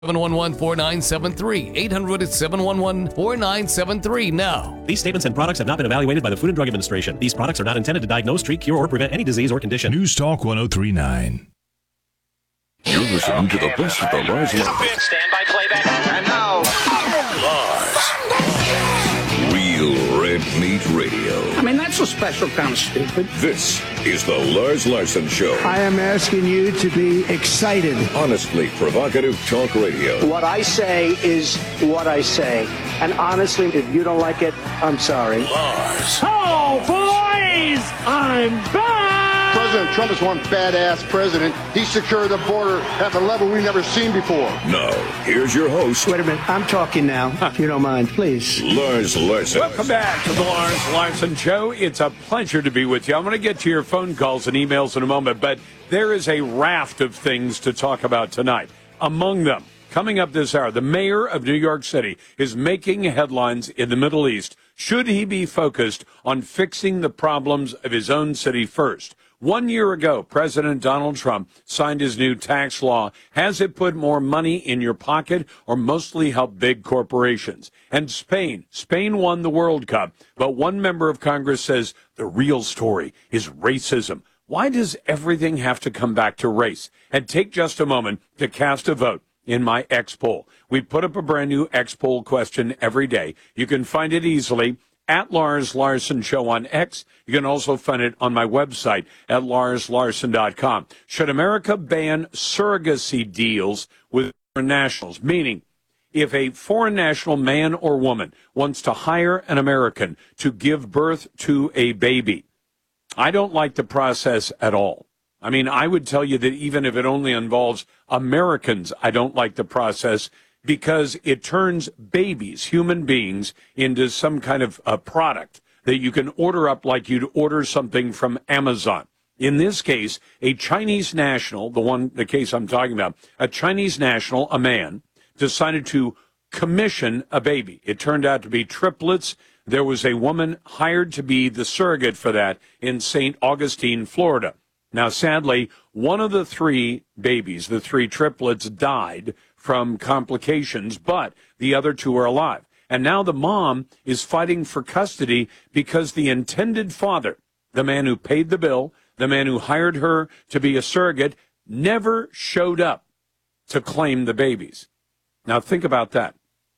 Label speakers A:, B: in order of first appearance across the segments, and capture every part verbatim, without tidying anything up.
A: seven one one, four nine seven three. eight hundred, seven one one, four nine seven three now.
B: These statements and products have not been evaluated by the Food and Drug Administration. These products are not intended to diagnose, treat, cure, or prevent any disease or condition.
C: News Talk one oh three point nine.
D: You're listening to the best of the Lars Larson.
E: Stand by playback. And now,
D: Lars. Real Red Meat Radio.
F: I mean, that's a special kind of stupid.
D: This is the Lars Larson Show.
G: I am asking you to be excited.
D: Honestly provocative talk radio.
H: What I say is what I say. And honestly, if you don't like it, I'm sorry.
D: Lars.
F: Oh, boys! I'm back!
I: President Trump is one badass president. He secured the border at a level we've never seen before.
D: Now, here's your host.
G: Wait a minute. I'm talking now, if you don't mind, please.
D: Lars Larson.
J: Welcome back to the Lars Larson Show. It's a pleasure to be with you. I'm going to get to your phone calls and emails in a moment, but there is a raft of things to talk about tonight. Among them, coming up this hour, the mayor of New York City is making headlines in the Middle East. Should he be focused on fixing the problems of his own city first? One year ago, President Donald Trump signed his new tax law. Has it put more money in your pocket or mostly helped big corporations? And Spain. Spain won the World Cup, but one member of Congress says the real story is racism. Why does everything have to come back to race? And take just a moment to cast a vote in my X poll. We put up a brand new X poll question every day. You can find it easily at Lars Larson Show on X. You can also find it on my website at lars larson dot com. Should America ban surrogacy deals with foreign nationals? Meaning, if a foreign national man or woman wants to hire an American to give birth to a baby, I don't like the process at all. I mean, I would tell you that even if it only involves Americans, I don't like the process, because it turns babies, human beings, into some kind of a product that you can order up like you'd order something from Amazon. In this case, a Chinese national, the one, the case I'm talking about, a Chinese national, a man, decided to commission a baby. It turned out to be triplets. There was a woman hired to be the surrogate for that in Saint Augustine, Florida. Now, sadly, one of the three babies, the three triplets, died from complications, but the other two are alive. And now the mom is fighting for custody because the intended father, the man who paid the bill, the man who hired her to be a surrogate, never showed up to claim the babies. Now, think about that.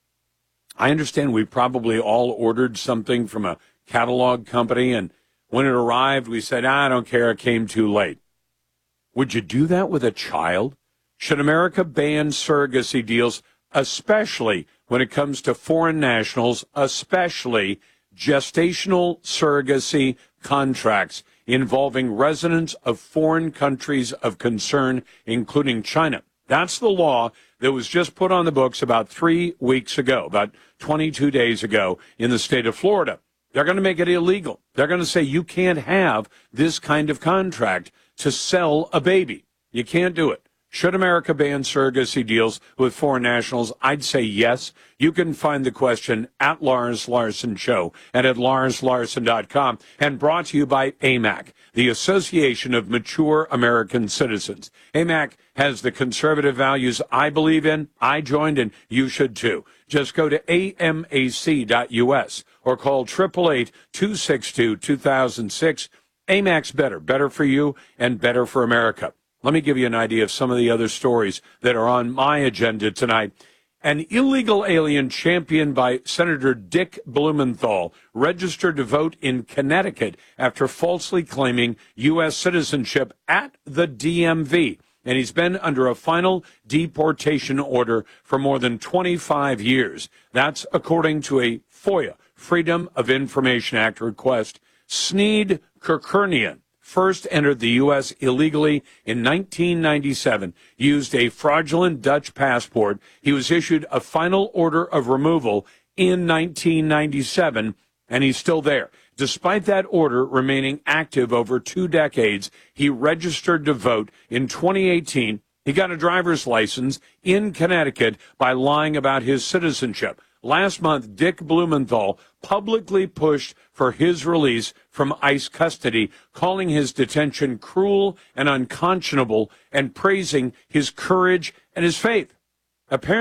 J: I understand we probably all ordered something from a catalog company, and when it arrived, we said, I don't care, it came too late. Would you do that with a child? Should America ban surrogacy deals, especially when it comes to foreign nationals, especially gestational surrogacy contracts involving residents of foreign countries of concern, including China? That's the law that was just put on the books about three weeks ago, about twenty-two days ago in the state of Florida. They're going to make it illegal. They're going to say you can't have this kind of contract to sell a baby. You can't do it. Should America ban surrogacy deals with foreign nationals? I'd say yes. You can find the question at Lars Larson Show and at lars larson dot com, and brought to you by A M A C, the Association of Mature American Citizens. A M A C has the conservative values I believe in. I joined, and you should too. Just go to A M A C dot U S or call eight eight eight, two six two, two thousand six. A M A C's better, better for you and better for America. Let me give you an idea of some of the other stories that are on my agenda tonight. An illegal alien championed by Senator Dick Blumenthal registered to vote in Connecticut after falsely claiming U S citizenship at the D M V. And he's been under a final deportation order for more than twenty-five years. That's according to a FOIA, Freedom of Information Act request. Sneed Kirkernian first entered the U S illegally in nineteen ninety-seven, used a fraudulent Dutch passport. He was issued a final order of removal in nineteen ninety-seven, and he's still there. Despite that order remaining active over two decades, he registered to vote in twenty eighteen. He got a driver's license in Connecticut by lying about his citizenship. Last month, Dick Blumenthal publicly pushed for his release from ICE custody, calling his detention cruel and unconscionable and praising his courage and his faith. Apparently.